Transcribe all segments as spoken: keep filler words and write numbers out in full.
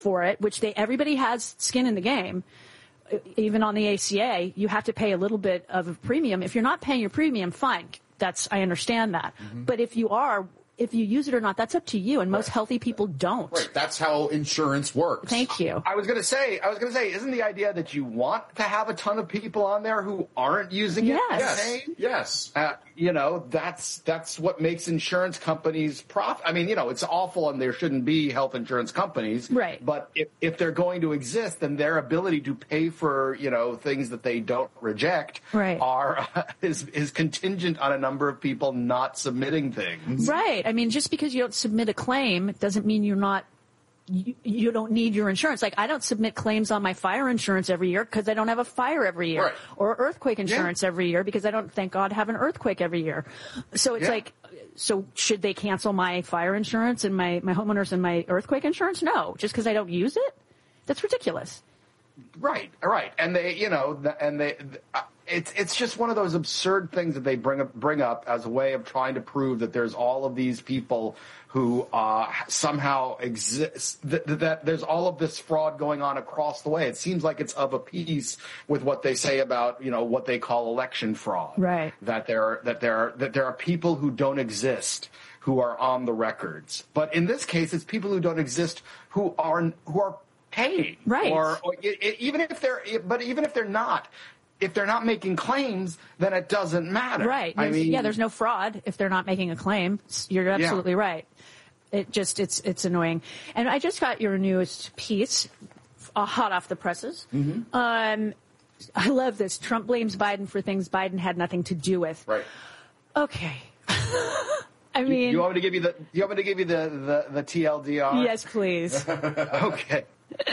for it, which they everybody has skin in the game. Even on the A C A, you have to pay a little bit of a premium. If you're not paying your premium, fine. That's, I understand that. Mm-hmm. But if you are, if you use it or not, that's up to you. And most right. healthy people don't. Right. That's how insurance works. Thank you. I was going to say, I was going to say, isn't the idea that you want to have a ton of people on there who aren't using it? Yes. Yes. Yes. Uh, you know, that's, that's what makes insurance companies profit. I mean, you know, it's awful and there shouldn't be health insurance companies. Right. But if, if they're going to exist, then their ability to pay for, you know, things that they don't reject right. are, uh, is, is contingent on a number of people not submitting things. Right. I mean, just because you don't submit a claim doesn't mean you're not, you, you don't need your insurance. Like, I don't submit claims on my fire insurance every year because I don't have a fire every year. Right. Or earthquake insurance yeah. every year because I don't, thank God, have an earthquake every year. So it's yeah. like, so should they cancel my fire insurance and my, my homeowners and my earthquake insurance? No, just because I don't use it? That's ridiculous. Right, right. And they, you know, and they, it's it's just one of those absurd things that they bring up, bring up as a way of trying to prove that there's all of these people who uh, somehow exist, that, that there's all of this fraud going on across the way. It seems like it's of a piece with what they say about, you know, what they call election fraud. Right. That there are, that there are, that there are people who don't exist who are on the records. But in this case, it's people who don't exist who are, who are paying. Right. Or, or it, it, even if they're, but even if they're not, if they're not making claims, then it doesn't matter. Right. I There's, mean, yeah, there's no fraud if they're not making a claim. You're absolutely yeah. right. It just, it's, it's annoying. And I just got your newest piece, uh, hot off the presses. Mm-hmm. Um, I love this. Trump blames Biden for things Biden had nothing to do with. Right. Okay. I mean, you, you want me to give you the, you want me to give you the, the, the T L D R? Yes, please. Okay.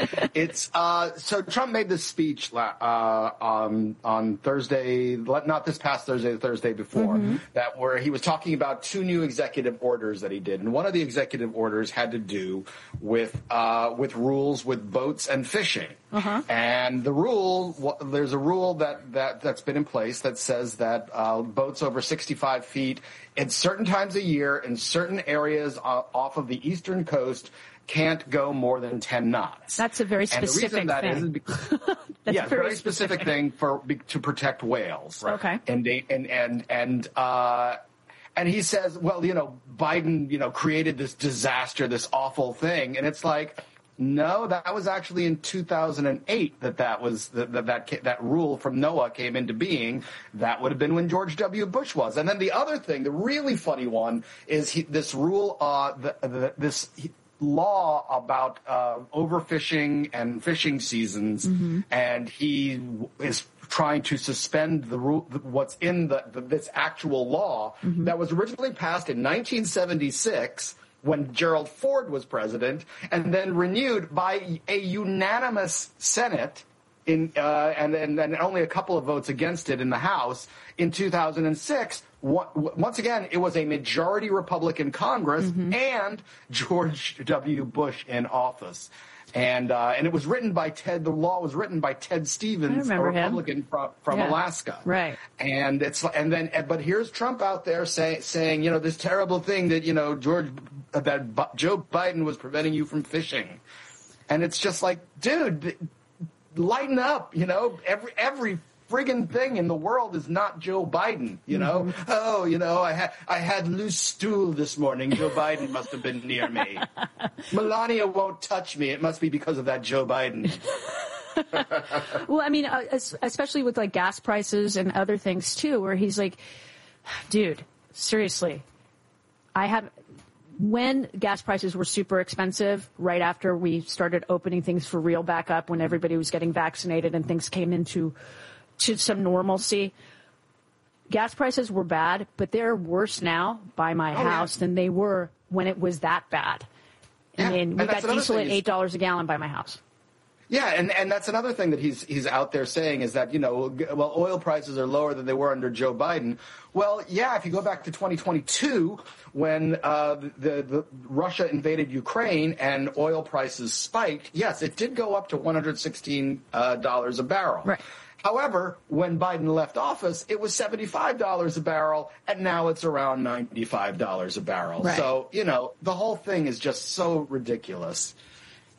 It's uh, so Trump made this speech uh, um, on Thursday, not this past Thursday, the Thursday before, mm-hmm. that where he was talking about two new executive orders that he did, and one of the executive orders had to do with uh, with rules with boats and fishing. Uh-huh. And the rule, well, there's a rule that, that that's been in place that says that uh, boats over sixty-five feet, at certain times a year, in certain areas uh, off of the eastern coast, can't go more than ten knots. That's a very specific and the reason that thing. Is because, yeah, a very, very specific, specific thing for to protect whales. Right. Okay. And they, and and and uh, and he says, well, you know, Biden, you know, created this disaster, this awful thing, and it's like, no, that was actually in two thousand eight that that was that that that, that rule from NOAA came into being. That would have been when George W. Bush was. And then the other thing, the really funny one, is he, this rule, uh, the, the, this. He, law about uh, overfishing and fishing seasons, mm-hmm. and he is trying to suspend the rule, what's in the, the this actual law mm-hmm. that was originally passed in nineteen seventy-six when Gerald Ford was president, and then renewed by a unanimous Senate. In, uh, and, and, and only a couple of votes against it in the House in two thousand six. Once again, it was a majority Republican Congress mm-hmm. and George W. Bush in office. And uh, and it was written by Ted, the law was written by Ted Stevens, a Republican from, from yeah. Alaska. Right. And it's, and then, but here's Trump out there say, saying, you know, this terrible thing that, you know, George, that Joe Biden was preventing you from fishing. And it's just like, dude, lighten up, you know, every, every friggin' thing in the world is not Joe Biden, you know? Mm-hmm. Oh, you know, I had, I had loose stool this morning. Joe Biden must have been near me. Melania won't touch me. It must be because of that Joe Biden. Well, I mean, uh, especially with like gas prices and other things too, where he's like, dude, seriously, I have, when gas prices were super expensive, right after we started opening things for real back up, when everybody was getting vaccinated and things came into to some normalcy, gas prices were bad, but they're worse now by my oh, house yeah. than they were when it was that bad. Yeah. I mean, we got diesel at eight dollars a gallon by my house. Yeah, and, and that's another thing that he's he's out there saying is that, you know, well, oil prices are lower than they were under Joe Biden. Well, yeah, if you go back to twenty twenty-two, when uh, the, the Russia invaded Ukraine and oil prices spiked, yes, it did go up to one hundred sixteen dollars uh, a barrel. Right. However, when Biden left office, it was seventy-five dollars a barrel, and now it's around ninety-five dollars a barrel. Right. So, you know, the whole thing is just so ridiculous.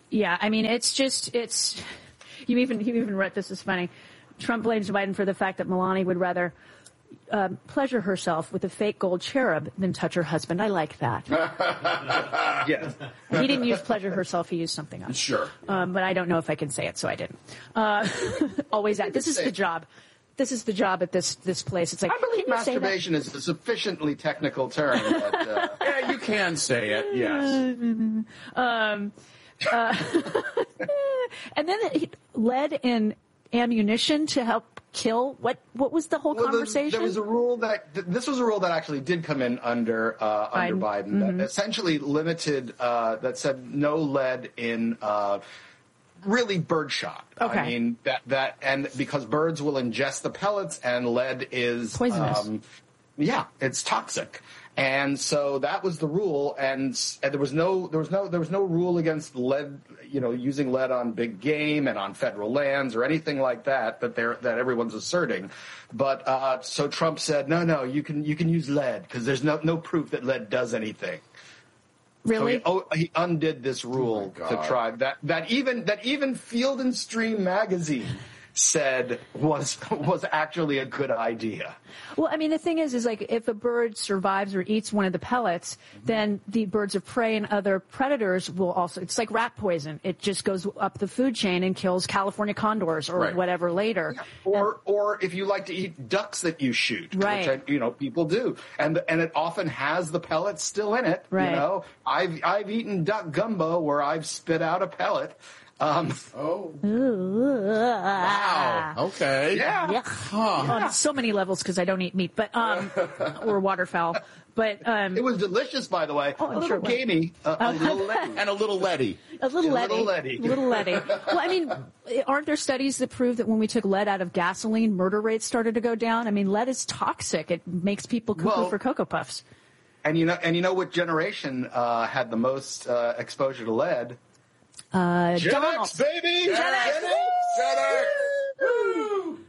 Yeah, I mean, it's just, it's, you even, you even wrote, this is funny. Trump blames Biden for the fact that Melania would rather uh, pleasure herself with a fake gold cherub than touch her husband. I like that. Yes. He didn't use pleasure herself, he used something else. Sure. Um, but I don't know if I can say it, so I didn't. Uh, always at, this is the job. This is the job at this, this place. It's like, I believe can you say that? masturbation is a sufficiently technical term. That, uh, Yeah, you can say it. Yes. Um, uh, and then it, lead in ammunition to help kill. What what was the whole well, the- conversation? there was a rule that th- this was a rule that actually did come in under uh, under Biden. Biden that essentially limited uh, that said no lead in. Uh, Really birdshot. Okay. I mean that that and because birds will ingest the pellets and lead is Poisonous. Um, yeah, it's toxic. And so that was the rule, and, and there was no there was no there was no rule against lead, you know, using lead on big game and on federal lands or anything like that that they're that everyone's asserting. But uh, so Trump said, no, no, you can you can use lead because there's no no proof that lead does anything. Really? So he, oh, he undid this rule Oh my to God. try that. That even that even Field and Stream magazine said was was actually a good idea. Well, I mean, the thing is, is like if a bird survives or eats one of the pellets, then the birds of prey and other predators will also. It's like rat poison. It just goes up the food chain and kills California condors or Right. whatever later. Or or if you like to eat ducks that you shoot, Right. which I, you know people do, and and it often has the pellets still in it. Right. You know, I've I've eaten duck gumbo where I've spit out a pellet. Um, Oh. Wow. Okay. yeah. Yeah. On so many levels because I don't eat meat, but um, or waterfowl. But um, It was delicious, by the way. Oh, I'm a little sure it was. gamey, uh, a little leady. And a little leady. a little a leady, little leady. little leady. Well, I mean, aren't there studies that prove that when we took lead out of gasoline, murder rates started to go down? I mean, lead is toxic. It makes people cuckoo Well- for Cocoa Puffs. And you know, and you know what generation uh, had the most uh, exposure to lead? Uh, Gen Donald. X, baby. Gen X. Gen X. Woo!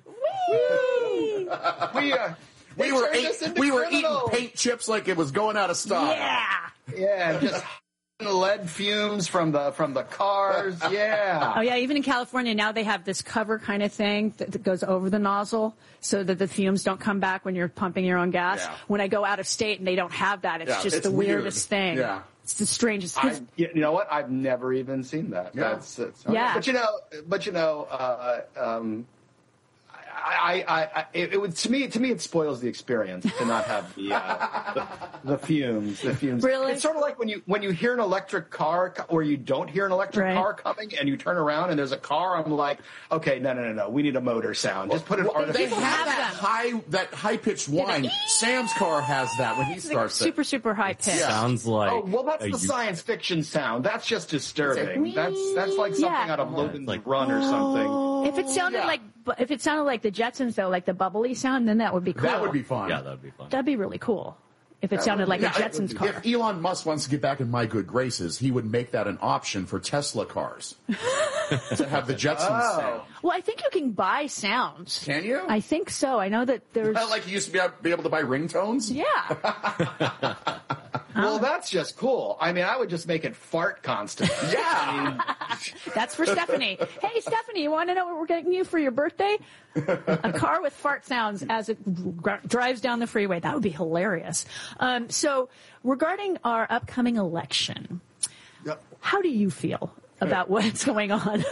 We uh, We they were turned eat, us into we were eating criminals. paint chips like it was going out of style. Yeah. Yeah, just lead fumes from the from the cars. Yeah. Oh yeah, even in California now they have this cover kind of thing that, that goes over the nozzle so that the fumes don't come back when you're pumping your own gas. Yeah. When I go out of state and they don't have that, it's Yeah, just it's the weird. weirdest thing. Yeah. It's the strangest. I, you know what? I've never even seen that. Yeah. That's, that's Yeah. But you know, but you know, uh, um, I, I, I, it, it would to me, to me, it spoils the experience to not have the, uh, the, the fumes, the fumes. Really? It's sort of like when you when you hear an electric car co- or you don't hear an electric Right. car coming, and you turn around and there's a car. I'm like, okay, no, no, no, no. We need a motor sound. Just put an Well, they artificial. have have that them. high that high pitched whine. Sam's car has that when he It's like starts super it. super high pitch. Yeah. Sounds like Oh well, that's a the u- science fiction sound. That's just disturbing. It's That's that's like something yeah. out of Logan's like- Run or something. If it sounded Yeah. like if it sounded like the Jetsons though, like the bubbly sound, then that would be cool. That would be fun. Yeah, that'd be fun. That'd be really cool. If it sounded like Yeah, a Jetsons car. If Elon Musk wants to get back in my good graces, he would make that an option for Tesla cars to have the Jetsons Oh. sound. Well, I think you can buy sounds. Can you? I think so. I know that there's. Not like you used to be able, be able to buy ringtones. Yeah. Well, that's just cool. I mean, I would just make it fart constantly. Yeah. That's for Stephanie. Hey, Stephanie, you want to know what we're getting you for your birthday? A car with fart sounds as it gr- drives down the freeway. That would be hilarious. Um, so, regarding our upcoming election, Yep. how do you feel about what's going on?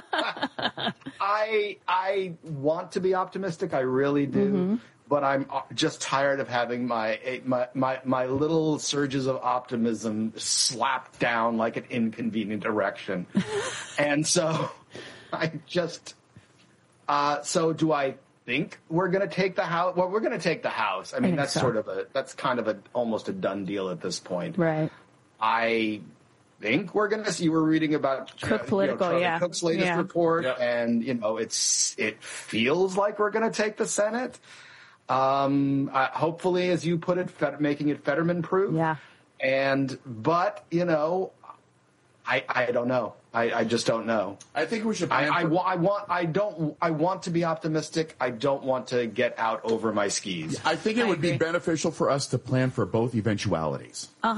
I I want to be optimistic. I really do. Mm-hmm. But I'm uh, just tired of having my, my my my little surges of optimism slapped down like an inconvenient erection, and so I just. Uh, so do I think we're going to take the house? Well, we're going to take the house. I mean, think that's so. sort of a that's kind of a almost a done deal at this point. Right. I think we're going to see. We're reading about Cook uh, you know, political, Charlie yeah. Cook's latest Yeah. report, Yep. and you know, it's it feels like we're going to take the Senate. Um, uh, hopefully, as you put it, fed, making it Fetterman proof. Yeah. And but you know, I I don't know. I, I just don't know. I think we should. I, plan I, for- wa- I want I don't I want to be optimistic. I don't want to get out over my skis. I think it I would agree. be beneficial for us to plan for both eventualities. Uh huh.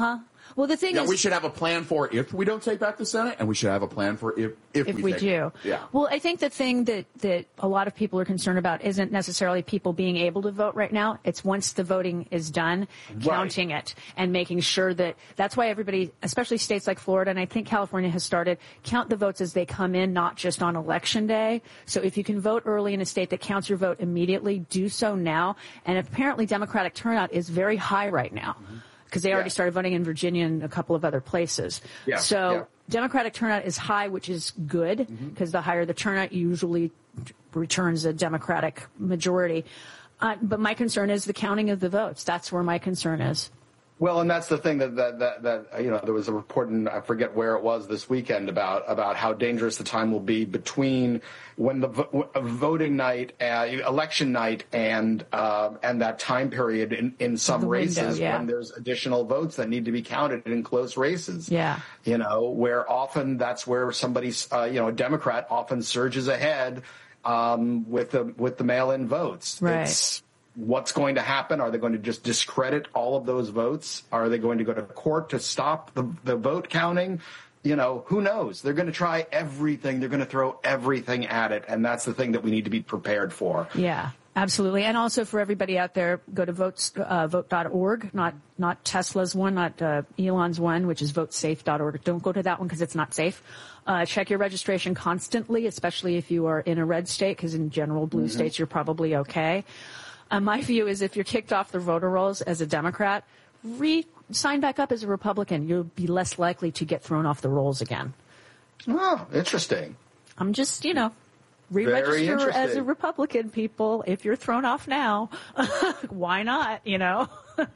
Well, the thing Yeah, is, we should have a plan for if we don't take back the Senate, and we should have a plan for if if, if we, we take do. It. Yeah. Well, I think the thing that, that a lot of people are concerned about isn't necessarily people being able to vote right now. It's once the voting is done, counting it and making sure that that's why everybody, especially states like Florida, and I think California has started, count the votes as they come in, not just on election day. So if you can vote early in a state that counts your vote immediately, do so now. And apparently Democratic turnout is very high right now. Mm-hmm. Because they already yeah. started voting in Virginia and a couple of other places. Yeah. So yeah. Democratic turnout is high, which is good, because mm-hmm. the higher the turnout usually returns a Democratic majority. Uh, but my concern is the counting of the votes. That's where my concern is. Well, and that's the thing that, that, that, that, you know, there was a report, and I forget where it was this weekend, about, about how dangerous the time will be between when the vo- voting night, uh, election night, and uh, and that time period in, in some the races window, yeah. when there's additional votes that need to be counted in close races. Yeah. You know, where often that's where somebody's, uh, you know, a Democrat often surges ahead um, with the with the mail-in votes. Right. It's, what's going to happen? Are they going to just discredit all of those votes? Are they going to go to court to stop the, the vote counting? You know, who knows? They're going to try everything. They're going to throw everything at it. And that's the thing that we need to be prepared for. Yeah, absolutely. And also for everybody out there, go to votes, uh, vote dot org, not, not Tesla's one, not uh, Elon's one, which is vote safe dot org. Don't go to that one because it's not safe. Uh, check your registration constantly, especially if you are in a red state, because in general, blue mm-hmm. states, you're probably okay. Uh, my view is if you're kicked off the voter rolls as a Democrat, re- sign back up as a Republican. You'll be less likely to get thrown off the rolls again. Oh, interesting. I'm just, you know, re-register as a Republican, people. If you're thrown off now, why not, you know?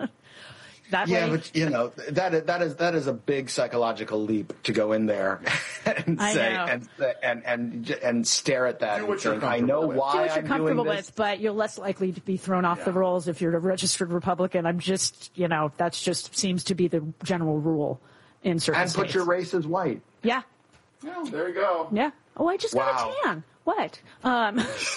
That yeah, way. but you know that is, that is that is a big psychological leap to go in there and I say know. and and and and stare at that. Do what and you're think, I know with. why Do what you're I'm comfortable doing this. with, but you're less likely to be thrown off Yeah. the rolls if you're a registered Republican. I'm just, you know, that's just seems to be the general rule in certain And states. put your race as white. Yeah. Oh, there you go. Yeah. Oh, I just Wow. got a tan. What? Um,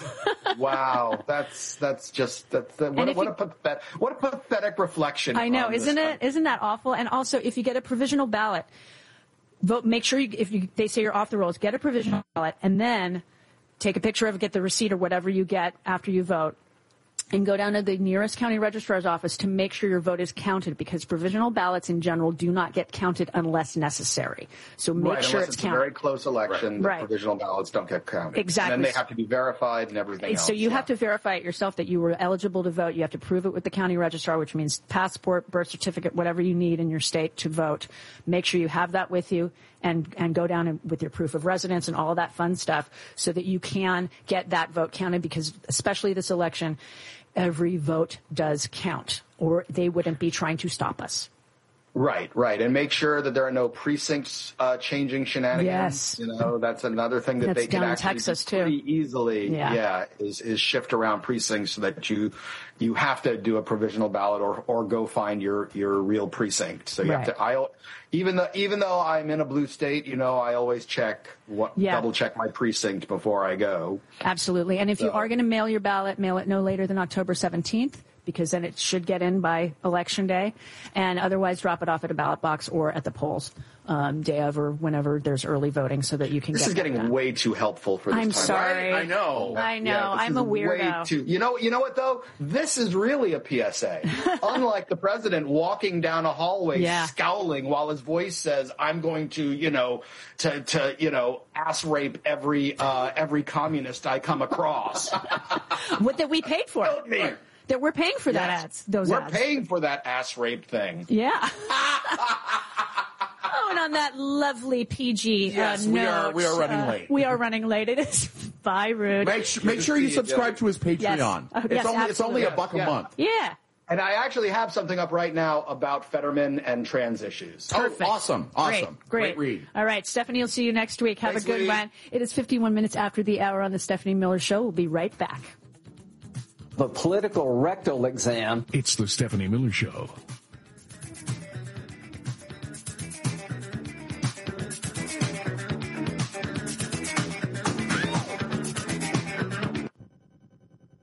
Wow, that's that's just that's that, what, if what you- a pathetic what a pathetic reflection. I know, on this isn't it? country. Isn't that awful? And also, if you get a provisional ballot, vote. Make sure you, if you, they say you're off the rolls, get a provisional ballot, and then take a picture of it, get the receipt or whatever you get after you vote, and go down to the nearest county registrar's office to make sure your vote is counted, because provisional ballots in general do not get counted unless necessary. So make Right, sure unless it's it's counted. a very close election, the Right. provisional ballots don't get counted. Exactly. And then they have to be verified and everything So else. you yeah. have to verify it yourself that you were eligible to vote. You have to prove it with the county registrar, which means passport, birth certificate, whatever you need in your state to vote. Make sure you have that with you, and, and go down and, with your proof of residence and all of that fun stuff, so that you can get that vote counted, because especially this election, every vote does count, or they wouldn't be trying to stop us. Right, right, and make sure that there are no precincts uh, changing shenanigans. Yes. You know, that's another thing that That's they can down in actually Texas, do too. pretty easily. Yeah. yeah, is is shift around precincts so that you you have to do a provisional ballot or or go find your your real precinct. So you Right. have to. I even though even though I'm in a blue state, you know, I always check what Yeah. double check my precinct before I go. Absolutely. And if you So- are going to mail your ballot, mail it no later than October seventeenth, because then it should get in by Election Day. And otherwise, drop it off at a ballot box or at the polls um, day of or whenever there's early voting, so that you can This get is that getting done. way too helpful for this I'm time. sorry. Right? I know. I know. Yeah, this I'm is a way weirdo. too- you know, you know what though? This is really a P S A. Unlike the president walking down a hallway Yeah. scowling while his voice says, "I'm going to, you know, to to you know, ass rape every uh, every communist I come across." What that we paid for. Help me. That we're paying for that Yes. ads. Those We're ads. paying for that ass rape thing. Yeah. Oh, and on that lovely P G Yes, uh, we are- note, we are running uh, late. We are running late. It is bye, Rude. Make, su- make sure you subscribe to his Patreon. Yes. Uh, it's, yes, only, it's only a absolutely. buck a Yeah. month. Yeah. And I actually have something up right now about Fetterman and trans issues. Perfect. Oh, awesome. Awesome. Great, great. read. All right, Stephanie, we'll see you next week. Have Thanks, a good Lee. one. It is fifty-one minutes after the hour on the Stephanie Miller Show. We'll be right back. The political rectal exam. It's the Stephanie Miller Show. With all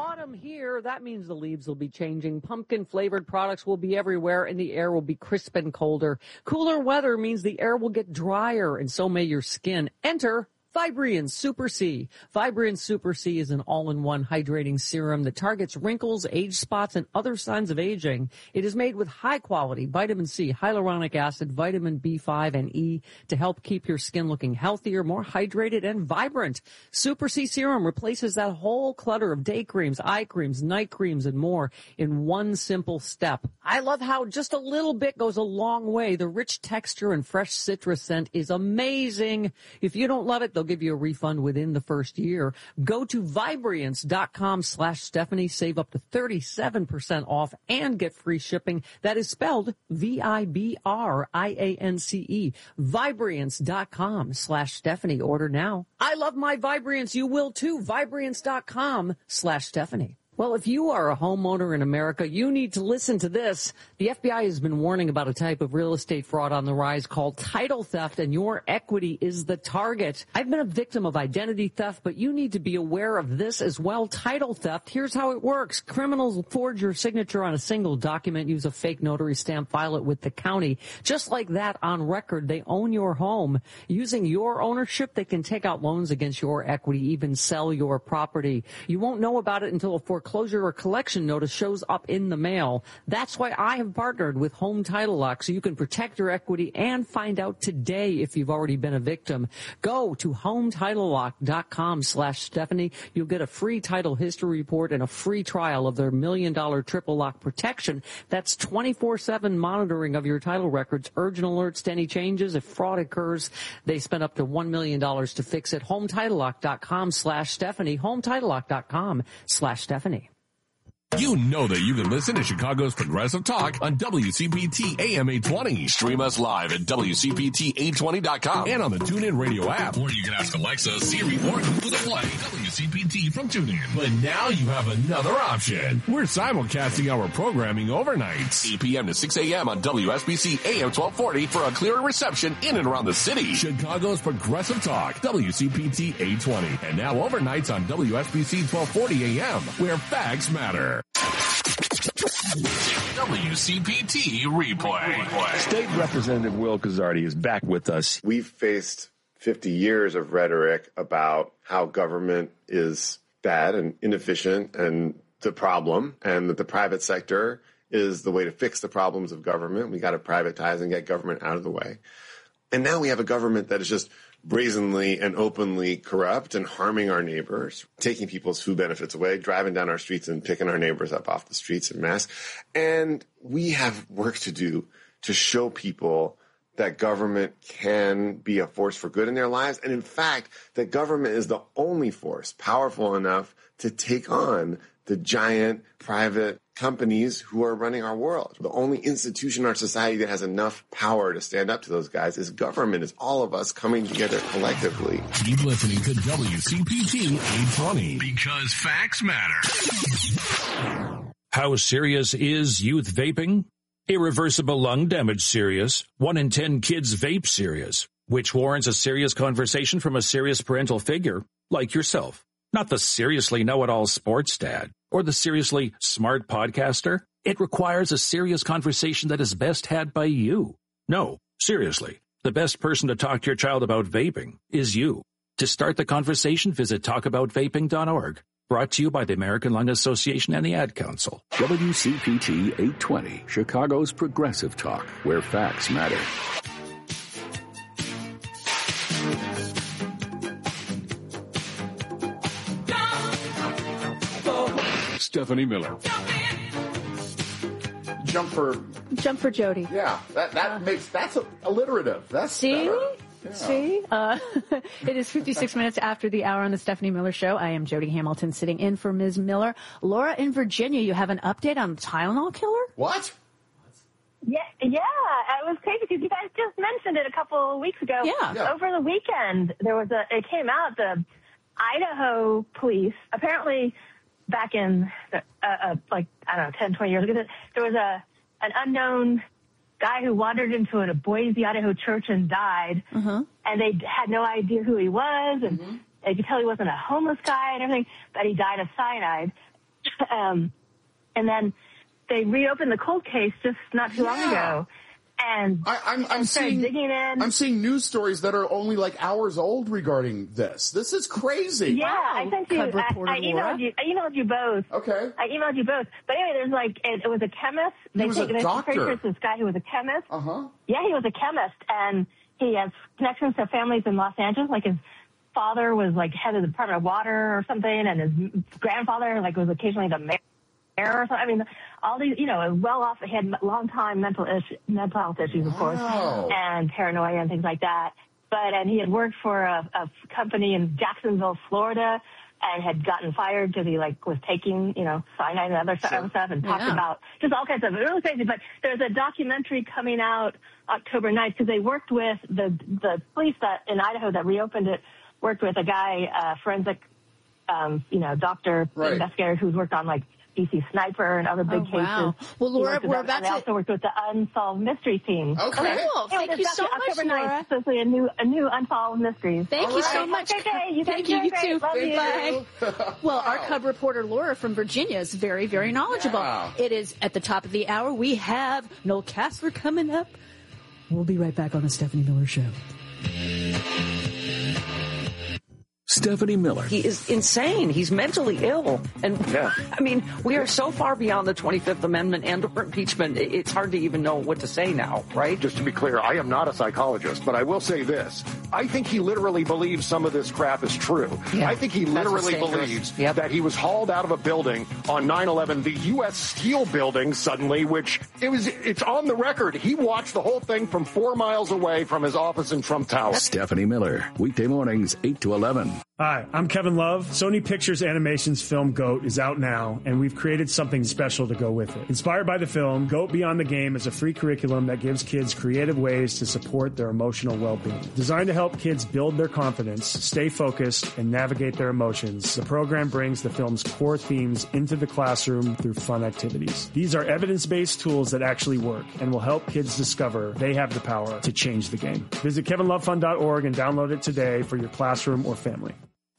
Autumn here. That means the leaves will be changing. Pumpkin-flavored products will be everywhere, and the air will be crisp and colder. Cooler weather means the air will get drier, and so may your skin. Enter Vibrian Super C. Vibrian Super C is an all-in-one hydrating serum that targets wrinkles, age spots, and other signs of aging. It is made with high-quality vitamin C, hyaluronic acid, vitamin B five, and E to help keep your skin looking healthier, more hydrated, and vibrant. Super C Serum replaces that whole clutter of day creams, eye creams, night creams, and more in one simple step. I love how just a little bit goes a long way. The rich texture and fresh citrus scent is amazing. If you don't love it, they'll give you a refund within the first year. Go to Vibriance.com slash Stephanie. Save up to thirty-seven percent off and get free shipping. That is spelled V I B R I A N C E. Vibriance.com slash Stephanie. Order now. I love my Vibriance. You will too. Vibriance.com slash Stephanie. Well, if you are a homeowner in America, you need to listen to this. The F B I has been warning about a type of real estate fraud on the rise called title theft, and your equity is the target. I've been a victim of identity theft, but you need to be aware of this as well. Title theft, here's how it works. Criminals will forge your signature on a single document, use a fake notary stamp, file it with the county. Just like that, on record, they own your home. Using your ownership, they can take out loans against your equity, even sell your property. You won't know about it until a foreclosure or collection notice shows up in the mail. That's why I have partnered with Home Title Lock, so you can protect your equity and find out today if you've already been a victim. Go to HomeTitleLock.com slash Stephanie. You'll get a free title history report and a free trial of their million dollar triple lock protection. That's twenty-four seven monitoring of your title records, urgent alerts to any changes. If fraud occurs, they spend up to one million dollars to fix it. HomeTitleLock.com slash Stephanie. HomeTitleLock.com slash Stephanie. You know that you can listen to Chicago's Progressive Talk on W C P T A M eight twenty. Stream us live at W C P T eight twenty dot com and on the TuneIn Radio app. Or you can ask Alexa, Siri, or Google to play W C P T from TuneIn. But now you have another option. We're simulcasting our programming overnights. eight p.m. to six a.m. on W S B C A M twelve forty for a clearer reception in and around the city. Chicago's Progressive Talk, W C P T eight twenty. And now overnights on W S B C twelve forty A M, where facts matter. W C P T replay. State Representative Will Guzzardi is back with us. We've faced fifty years of rhetoric about how government is bad and inefficient and the problem, and that the private sector is the way to fix the problems of government. We got to privatize and get government out of the way. And now we have a government that is just brazenly and openly corrupt and harming our neighbors, taking people's food benefits away, driving down our streets and picking our neighbors up off the streets en masse. And we have work to do to show people that government can be a force for good in their lives. And in fact, that government is the only force powerful enough to take on the giant private companies who are running our world. The only institution in our society that has enough power to stand up to those guys is government. It's all of us coming together collectively. Keep listening to W C P T eight twenty because facts matter. How serious is youth vaping? Irreversible lung damage serious. One in ten kids vape serious, which warrants a serious conversation from a serious parental figure like yourself. Not the seriously know-it-all sports dad or the seriously smart podcaster. It requires a serious conversation that is best had by you. No, seriously, the best person to talk to your child about vaping is you. To start the conversation, visit talk about vaping dot org. Brought to you by the American Lung Association and the Ad Council. W C P T eight twenty, Chicago's Progressive Talk, where facts matter. Stephanie Miller. Jump for Jump for Jody. Yeah, that that uh, makes that's a, alliterative. That's see, yeah. see. Uh, it is fifty-six minutes after the hour on the Stephanie Miller Show. I am Jody Hamilton, sitting in for Miz Miller. Laura in Virginia, you have an update on the Tylenol killer? What? Yeah, yeah, it was crazy because you guys just mentioned it a couple of weeks ago. Yeah. yeah. Over the weekend, there was a. It came out. The Idaho police apparently. Back in, the, uh, uh, like, I don't know, ten, twenty years ago, there was a an unknown guy who wandered into a Boise, Idaho church and died. Uh-huh. And they had no idea who he was. And mm-hmm. they could tell he wasn't a homeless guy and everything, but he died of cyanide. Um, and then they reopened the cold case just not too Yeah. long ago. And I, I'm, I'm and started seeing digging in. I'm seeing news stories that are only like hours old regarding this. This is crazy. Yeah, I sent you. Cub I, reporter I emailed Laura. you. I emailed you both. Okay. I emailed you both. But anyway, there's like it, it was a chemist. He was a they, doctor. Pretty sure it's this guy who was a chemist. Uh huh. Yeah, he was a chemist, and he has connections to families in Los Angeles. Like his father was like head of the Department of Water or something, and his grandfather like was occasionally the mayor or something. I mean, all these, you know, well off. He had long time mental issue, mental health issues, of course, Wow. and paranoia and things like that. But and he had worked for a, a company in Jacksonville, Florida, and had gotten fired because he like was taking, you know, cyanide and other Sure. stuff, stuff and talked Yeah. about just all kinds of really crazy. But there's a documentary coming out October ninth because they worked with the the police that in Idaho that reopened it, worked with a guy, uh, forensic, um, you know, doctor, Right. investigator who's worked on like D C Sniper and other big Oh, wow. cases. Well, He Laura, worked with we're them, about and they to- also worked with the Unsolved Mystery team. Okay. Cool. Anyway, Thank there's you so docu- much, October Laura. ninth, so it's a new a new Unsolved Mysteries. Thank All you right. so much. Have a great day. You guys Thank are you. You great. too. Love you. Bye. Well, our Cub reporter Laura from Virginia is very, very knowledgeable. Yeah. It is at the top of the hour. We have Noel Kassler coming up. We'll be right back on the Stephanie Miller Show. Stephanie Miller. He is insane. He's mentally ill. And Yeah. I mean, we are so far beyond the twenty-fifth Amendment and or impeachment. it- It's hard to even know what to say now, right? Just to be clear, I am not a psychologist, but I will say this. I think he literally believes some of this crap is true. Yeah, I think he that's literally what's dangerous. believes Yep. that he was hauled out of a building on nine eleven, the U S Steel building suddenly, which it was, it's on the record. He watched the whole thing from four miles away from his office in Trump Tower. Stephanie Miller. Weekday mornings, eight to eleven. Hi, I'm Kevin Love. Sony Pictures Animation's film GOAT is out now, and we've created something special to go with it. Inspired by the film, GOAT Beyond the Game is a free curriculum that gives kids creative ways to support their emotional well-being. Designed to help kids build their confidence, stay focused, and navigate their emotions, the program brings the film's core themes into the classroom through fun activities. These are evidence-based tools that actually work and will help kids discover they have the power to change the game. Visit kevin love fund dot org and download it today for your classroom or family.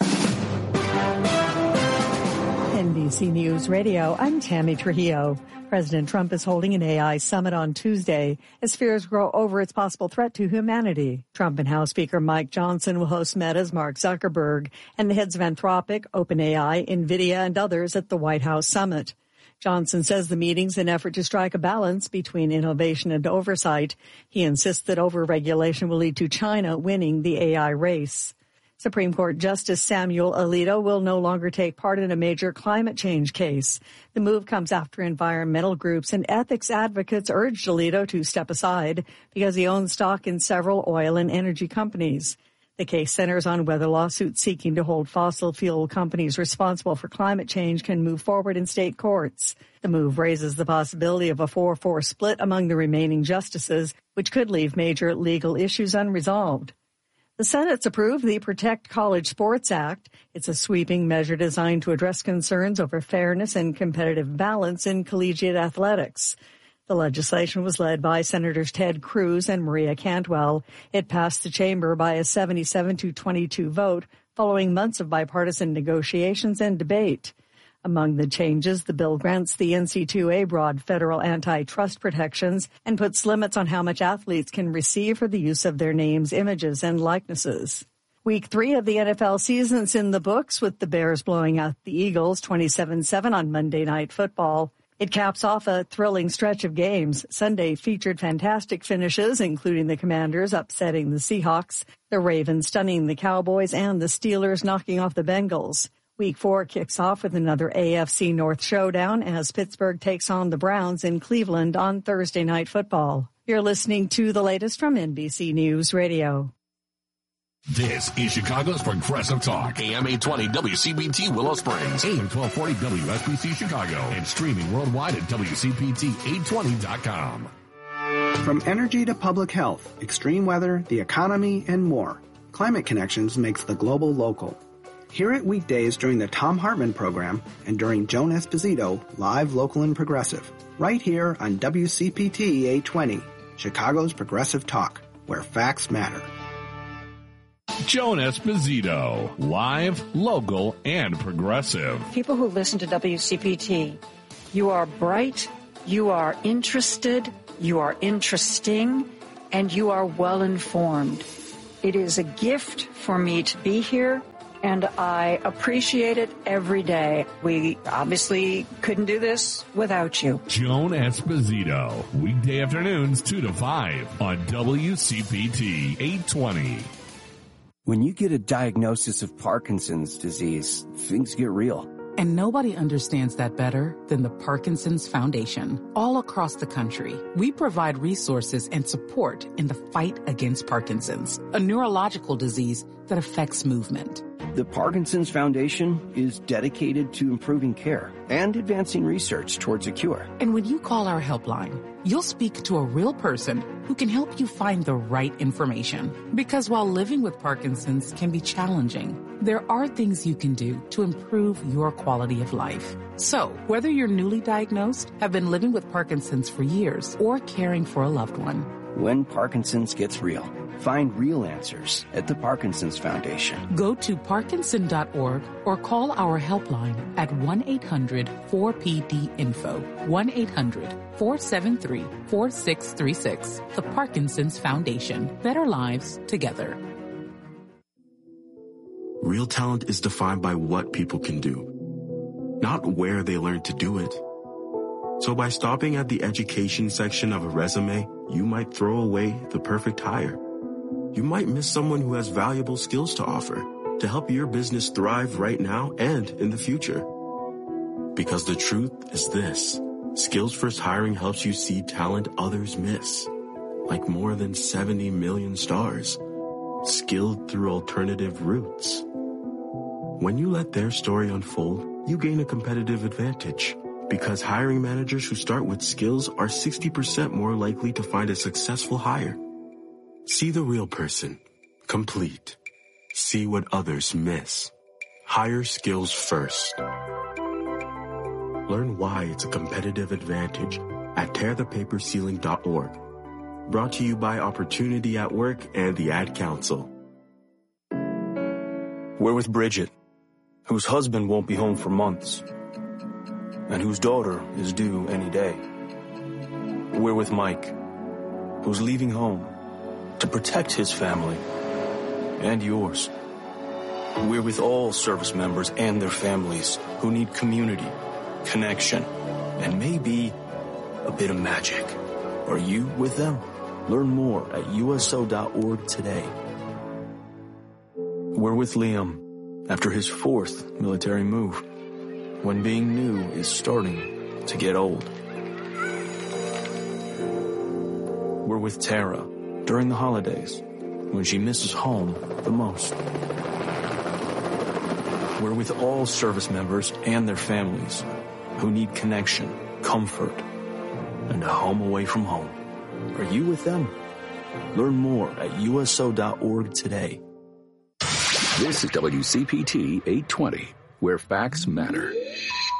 N B C News Radio, I'm Tammy Trujillo. President Trump is holding an A I summit on Tuesday as fears grow over its possible threat to humanity. Trump and House Speaker Mike Johnson will host Meta's Mark Zuckerberg and the heads of Anthropic, OpenAI, NVIDIA, and others at the White House summit. Johnson says the meeting's an effort to strike a balance between innovation and oversight. He insists that overregulation will lead to China winning the A I race. Supreme Court Justice Samuel Alito will no longer take part in a major climate change case. The move comes after environmental groups and ethics advocates urged Alito to step aside because he owns stock in several oil and energy companies. The case centers on whether lawsuits seeking to hold fossil fuel companies responsible for climate change can move forward in state courts. The move raises the possibility of a four four split among the remaining justices, which could leave major legal issues unresolved. The Senate's approved the Protect College Sports Act. It's a sweeping measure designed to address concerns over fairness and competitive balance in collegiate athletics. The legislation was led by Senators Ted Cruz and Maria Cantwell. It passed the chamber by a seventy-seven to twenty-two vote following months of bipartisan negotiations and debate. Among the changes, the bill grants the N C double A broad federal antitrust protections and puts limits on how much athletes can receive for the use of their names, images, and likenesses. Week three of the N F L season's in the books, with the Bears blowing out the Eagles twenty-seven seven on Monday Night Football. It caps off a thrilling stretch of games. Sunday featured fantastic finishes, including the Commanders upsetting the Seahawks, the Ravens stunning the Cowboys, and the Steelers knocking off the Bengals. Week four kicks off with another A F C North showdown as Pittsburgh takes on the Browns in Cleveland on Thursday Night Football. You're listening to the latest from N B C News Radio. This is Chicago's Progressive Talk. A M eight twenty W C B T Willow Springs. A M twelve forty W S B C Chicago. And streaming worldwide at W C P T eight twenty dot com. From energy to public health, extreme weather, the economy, and more, Climate Connections makes the global local. Hear it weekdays during the Tom Hartman program and during Joan Esposito, live, local, and progressive. Right here on W C P T eight twenty, Chicago's Progressive Talk, where facts matter. Joan Esposito, live, local, and progressive. People who listen to W C P T, you are bright, you are interested, you are interesting, and you are well informed. It is a gift for me to be here, and I appreciate it every day. We obviously couldn't do this without you. Joan Esposito, weekday afternoons two to five on W C P T eight twenty. When you get a diagnosis of Parkinson's disease, things get real. And nobody understands that better than the Parkinson's Foundation. All across the country, we provide resources and support in the fight against Parkinson's, a neurological disease that affects movement. The Parkinson's Foundation is dedicated to improving care and advancing research towards a cure. And when you call our helpline, you'll speak to a real person who can help you find the right information. Because while living with Parkinson's can be challenging, there are things you can do to improve your quality of life. So, whether you're newly diagnosed, have been living with Parkinson's for years, or caring for a loved one, when Parkinson's gets real, find real answers at the Parkinson's Foundation. Go to parkinson dot org or call our helpline at one eight hundred four P D info, one eight hundred four seven three four six three six. The Parkinson's Foundation. Better lives together. Real talent is defined by what people can do, not where they learn to do it. So by stopping at the education section of a resume, you might throw away the perfect hire. You might miss someone who has valuable skills to offer to help your business thrive right now and in the future. Because the truth is this: Skills First Hiring helps you see talent others miss, like more than seventy million stars, skilled through alternative routes. When you let their story unfold, you gain a competitive advantage, because hiring managers who start with skills are sixty percent more likely to find a successful hire. See the real person, complete. See what others miss. Hire skills first. Learn why it's a competitive advantage at tear the paper ceiling dot org. Brought to you by Opportunity at Work and the Ad Council. We're with Bridget, whose husband won't be home for months, and whose daughter is due any day. We're with Mike, who's leaving home to protect his family and yours. We're with all service members and their families who need community, connection, and maybe a bit of magic. Are you with them? Learn more at U S O dot org today. We're with Liam after his fourth military move, when being new is starting to get old. We're with Tara during the holidays, when she misses home the most. We're with all service members and their families who need connection, comfort, and a home away from home. Are you with them? Learn more at U S O dot org today. This is W C P T eight twenty, where facts matter.